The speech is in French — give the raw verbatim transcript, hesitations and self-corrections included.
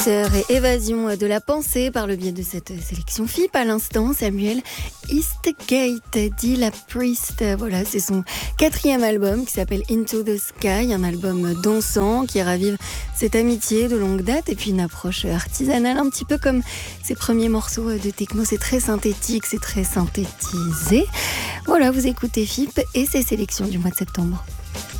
Et évasion de la pensée par le biais de cette sélection F I P. À l'instant, Samuel Eastgate, Dilla Priest. Voilà, c'est son quatrième album qui s'appelle Into the Sky, un album dansant qui ravive cette amitié de longue date et puis une approche artisanale, un petit peu comme ses premiers morceaux de techno. C'est très synthétique, c'est très synthétisé. Voilà, vous écoutez F I P et ses sélections du mois de septembre.